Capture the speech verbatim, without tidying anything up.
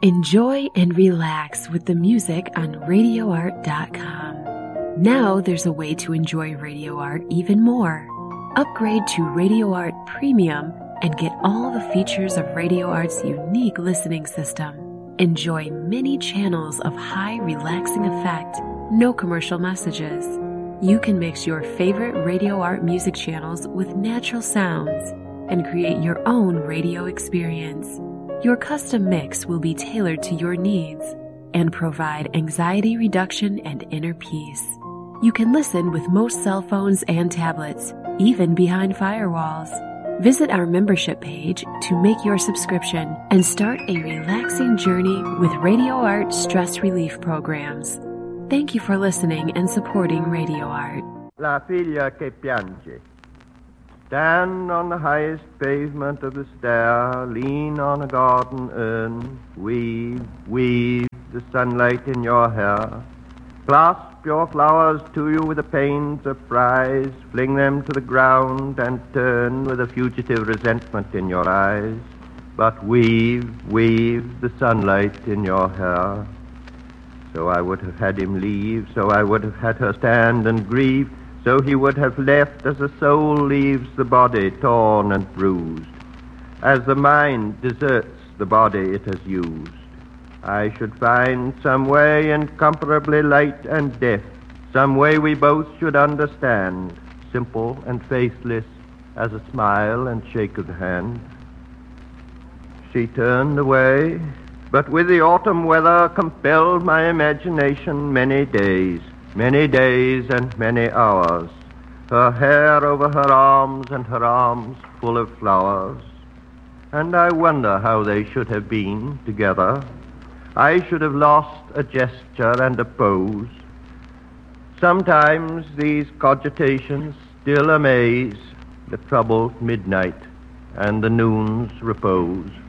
Enjoy and relax with the music on radio art dot com. Now there's a way to enjoy Radio Art even more. Upgrade to Radio Art Premium and get all the features of Radio Art's unique listening system. Enjoy many channels of high relaxing effect, no commercial messages. You can mix your favorite Radio Art music channels with natural sounds and create your own radio experience. Your custom mix will be tailored to your needs and provide anxiety reduction and inner peace. You can listen with most cell phones and tablets, even behind firewalls. Visit our membership page to make your subscription and start a relaxing journey with Radio Art stress relief programs. Thank you for listening and supporting Radio Art. La figlia che piange. Stand on the highest pavement of the stair, lean on a garden urn, weave, weave the sunlight in your hair. Clasp your flowers to you with a pained surprise, fling them to the ground and turn with a fugitive resentment in your eyes. But weave, weave the sunlight in your hair. So I would have had him leave, so I would have had her stand and grieve, so he would have left as the soul leaves the body torn and bruised, as the mind deserts the body it has used. I should find some way incomparably light and deaf, some way we both should understand, simple and faithless as a smile and shake of the hand. She turned away, but with the autumn weather compelled my imagination many days, many days and many hours, her hair over her arms and her arms full of flowers. And I wonder how they should have been together. I should have lost a gesture and a pose. Sometimes these cogitations still amaze the troubled midnight and the noon's repose.